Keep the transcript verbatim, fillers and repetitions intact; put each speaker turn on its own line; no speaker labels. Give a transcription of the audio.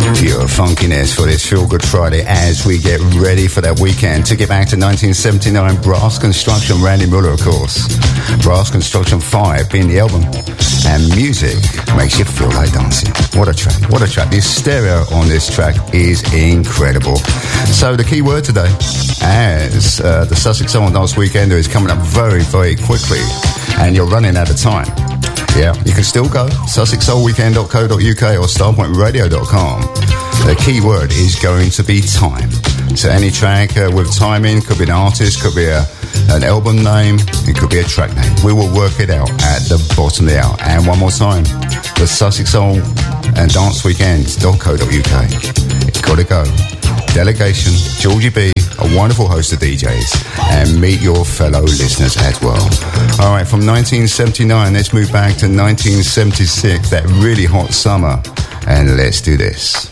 Pure funkiness for this Feel Good Friday as we get ready for that weekend. Took it back to nineteen seventy-nine, Brass Construction, Randy Mueller, of course. Brass Construction five being the album. And music makes you feel like dancing. What a track, what a track. The stereo on this track is incredible. So the key word today, as uh, the Sussex Soul and Dance Weekender is coming up very, very quickly, and you're running out of time. Yeah, you can still go, sussex soul weekend dot co dot uk or starpoint radio dot com. The key word is going to be time. So any track uh, with timing, could be an artist, could be a, an album name, it could be a track name. We will work it out at the bottom of the hour. And one more time, the Sussex Soul and Dance Weekend dot co dot uk. It's got to go. Delegation, Georgie B, a wonderful host of D Js, and meet your fellow listeners as well. All right, from nineteen seventy-nine, let's move back to nineteen seventy-six, that really hot summer, and let's do this.